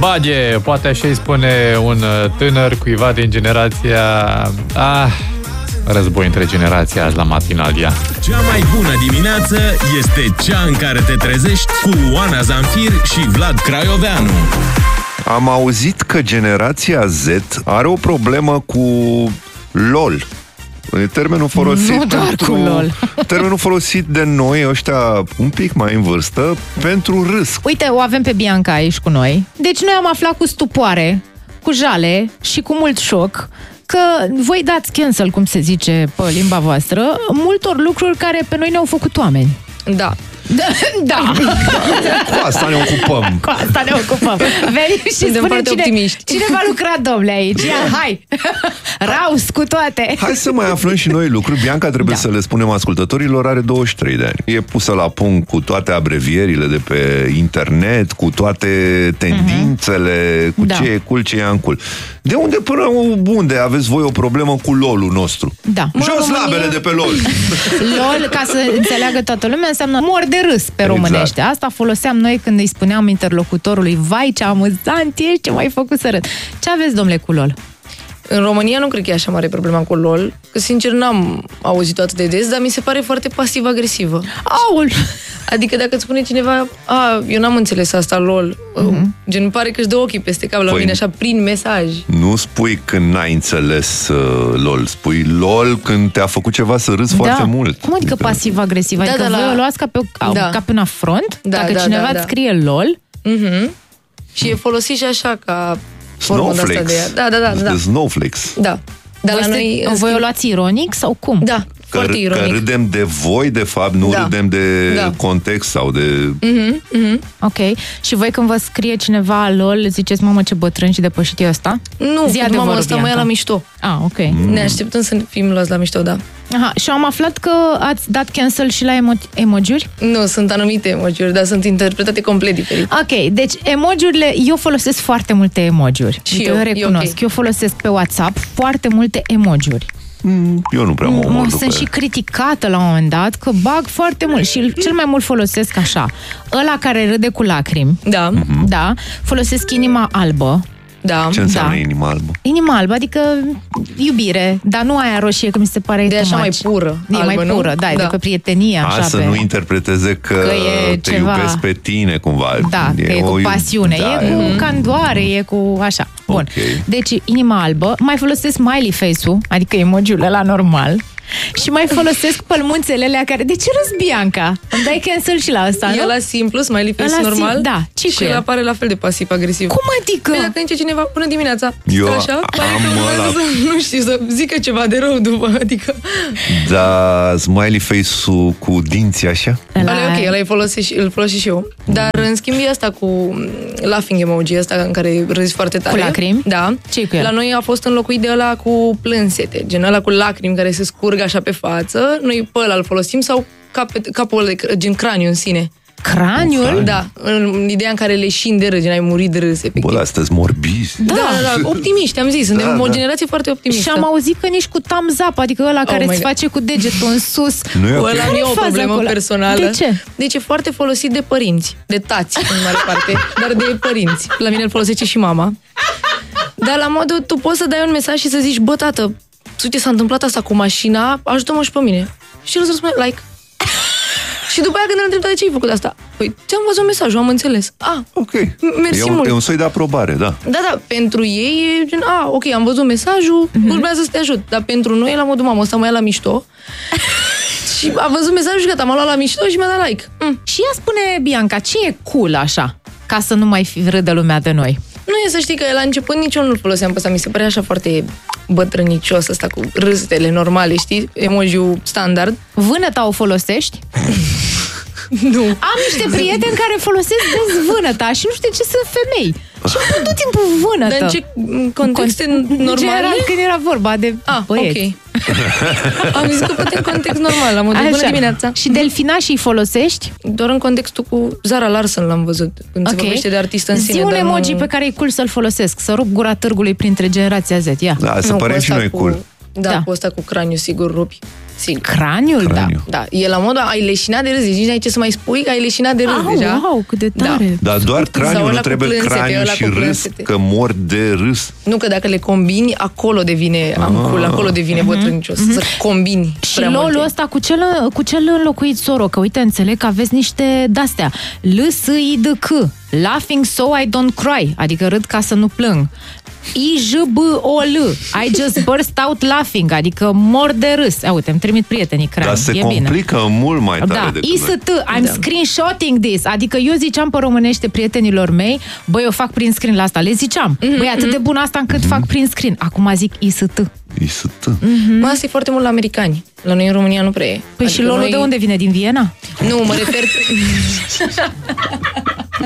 Baghe, poate așa îi spune un tânăr cuiva din generația... război între generații azi la Matinalia. Cea mai bună dimineață este cea în care te trezești cu Oana Zamfir și Vlad Craioveanu. Am auzit că generația Z are o problemă cu LOL. Termenul folosit nu doar cu LOL. Termenul folosit de noi, ăștia un pic mai în vârstă, pentru râs. Uite, o avem pe Bianca aici cu noi. Deci noi am aflat cu stupoare, cu jale și cu mult șoc că voi dați cancel, cum se zice pe limba voastră, multor lucruri care pe noi ne-au făcut oameni. Da. Da. Cu asta ne ocupăm. Cu asta ne ocupăm. Venim și spune cine va lucra, domnule, aici. Ia, hai! Raus cu toate! Hai să mai aflăm și noi lucruri. Bianca, trebuie să le spunem ascultătorilor, are 23 de ani. E pusă la punct cu toate abrevierile de pe internet, cu toate tendințele, cu ce e cool, ce e uncool. De unde până unde aveți voi o problemă cu LOL-ul nostru? Da. Jos labele de pe LOL! LOL, ca să înțeleagă toată lumea, înseamnă mor de râs pe românește. Asta foloseam noi când îi spuneam interlocutorului: vai, ce amuzant ești, ce m-ai făcut să râd. Ce aveți, domnule, cu LOL? În România nu cred că e așa mare problema cu LOL, că sincer n-am auzit-o atât de des, dar mi se pare foarte pasiv-agresivă. Aul! Adică dacă îți spune cineva: eu n-am înțeles asta, LOL, gen pare că își dă ochii peste cap la mine așa prin mesaj. Nu spui când n-ai înțeles LOL, spui LOL când te-a făcut ceva să râzi foarte mult. Cum adică pasiv-agresiv? Adică voi o luați ca pe un afront? Dacă cineva îți scrie LOL? Și e folosit și așa ca Snowflakes. Da. Snowflakes. Da. Dar la noi voi o luați ironic sau cum? Da. Foarte ironic. Că râdem de voi, de fapt, nu râdem de context sau de... Ok. Și voi când vă scrie cineva LOL, ziceți: mamă, ce bătrân și depășit e ăsta? Nu, mamă, ăsta mai e la mișto. Ok. Ne așteptăm să fim luați la mișto, da. Aha, și am aflat că ați dat cancel și la emoji-uri? Nu, sunt anumite emoji-uri, dar sunt interpretate complet diferit. Ok, deci emoji-urile, eu folosesc foarte multe emoji-uri. Și eu recunosc. Okay. Eu folosesc pe WhatsApp foarte multe emoji-uri. Eu nu prea mă omor după Sunt și criticată la un moment dat că bag foarte mult și cel mai mult folosesc așa: ăla care râde cu lacrimi. Da. Folosesc inima albă. Da. Ce înseamnă inima albă? Inima albă, adică iubire, dar nu aia roșie, că mi se pare de așa mai pură. E albă, mai pură, da, de pe prietenie, așa. Să nu interpreteze că te ceva... iubesc pe tine, cumva. Da, că e cu pasiune, e cu candoare, e cu așa. Bun. Deci, inima albă, mai folosesc smiley face-ul, adică emoji-ul ăla normal. Și mai folosesc pălmuțele alea care... De ce râzi, Bianca? Îmi dai cancel și la ăsta, nu? E la simplu, smiley face normal? Da. Și el apare la fel de pasiv-agresiv. Cum adică? Păi dacă zice cineva bună dimineața, eu așa, pare că nu știu, să zică ceva de rău după, adică... Da, smiley face-ul cu dinții așa? Ăla e ok, ăla îl folosesc și eu. Dar în schimb e asta cu laughing emoji, ăsta în care râzi foarte tare. Cu lacrimi? Da. Ce-i cu el? La noi a fost înlocuit de ăla cu plânsete, gen ăla cu lacrimi care se scurg așa pe față. Noi pe ăla îl folosim sau capul gen craniu în sine. Craniul? Da, în ideea în care leșini de râs, gen ai murit de râs, efectiv. Bă, dar sunteți morbizi. Da, optimiști, am zis, suntem o generație foarte optimistă. Și am auzit că nici cu thumbs up, adică ăla care îți face cu degetul în sus. Nu e ăla nu e o problemă personală. De ce? Deci e foarte folosit de părinți, de tați, în mare parte, dar de părinți. La mine îl folosește și mama. Dar la modul, tu poți să dai un mesaj și să zici: bă, tată, uite, s-a întâmplat asta cu mașina, ajută-mă și pe mine. Și el să răspunde: like. Și după aia când îl întreb: de ce ai făcut asta? Păi, ți-am văzut mesajul, am înțeles. Ok. Mersi mult. E un soi de aprobare, da. Da, pentru ei e gen: ok, am văzut mesajul, urmează să te ajut. Dar pentru noi e la modul: mamă, ăsta mai e la mișto. Și a văzut mesajul și gata, m-a luat la mișto și mi-a dat like. Și ea spune, Bianca, ce e cool așa, ca să nu mai râdă lumea de noi? Nu e, să știi că la început nici eu nu-l foloseam pe ăsta, mi se părea așa foarte bătrânicios ăsta cu râsele normale, știi? Emoji-ul standard. Vânăta o folosești? Nu. Am niște prieteni care folosesc des vânăta și nu știu de ce sunt femei. Și am tot timpul vânătă. Dar în ce contexte normale? General, când era vorba de băieți. Ok. Am zis că poate în context normal, la modul bună dimineața. Și delfinașii folosești? Doar în contextul cu Zara Larsson l-am văzut, când se vorbește de artist în sine. Zi un emoji pe care e cool să-l folosesc, să rup gura târgului printre generația Z. Ia. Da, să părem și noi cool. Da, cu ăsta cu craniu, sigur rupi. Sigur. Craniul? Da. E la modul, ai leșinat de râs, deci nici n-ai ce să mai spui că ai leșinat de râs deja. Wow, cât de tare. Dar doar craniul, nu trebuie craniul și râs, că mor de râs. Nu, că dacă le combini, acolo devine ancul, acolo devine bătrâncios. Să combini. Și LOL-ul ăsta cu cel înlocuit, Soro? Că uite, înțeleg că aveți niște de-astea. L-S-I-D-C. Laughing so I don't cry. Adică râd ca să nu plâng. I-J-B-O-L. I just burst out laughing. Adică mor de râs. Uite, îmi trimit prietenii crani. Dar se complică mult mai tare decât I-S-T. I'm screenshotting this. Adică eu ziceam pe românește prietenilor mei, băi, eu fac print screen la asta. Le ziceam, băi, atât de bun asta încât fac print screen. Acum zic I-S-T. I-S-T. Mă, asta e foarte mult la americani. La noi în România nu prea e. Păi adică și LOL-ul de unde vine? Din Viena? Nu, mă refer...